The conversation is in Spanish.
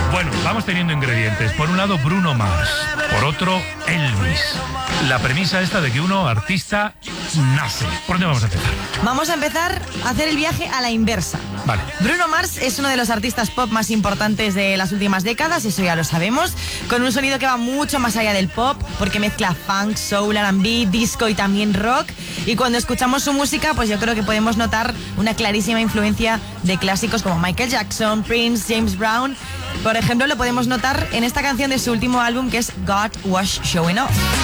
Bueno, vamos teniendo ingredientes. Por un lado, Bruno Mars. Por otro, Elvis. La premisa esta de que uno, artista, nace. ¿Por dónde vamos a empezar? Vamos a empezar a hacer el viaje a la inversa. Vale. Bruno Mars es uno de los artistas pop más importantes de las últimas décadas, eso ya lo sabemos, con un sonido que va mucho más allá del pop, porque mezcla funk, soul, R&B, disco y también rock. Y cuando escuchamos su música, pues yo creo que podemos notar una clarísima influencia de clásicos como Michael Jackson, Prince, James Brown. Por ejemplo, lo podemos notar en esta canción de su último álbum, que es God Was Showing Off.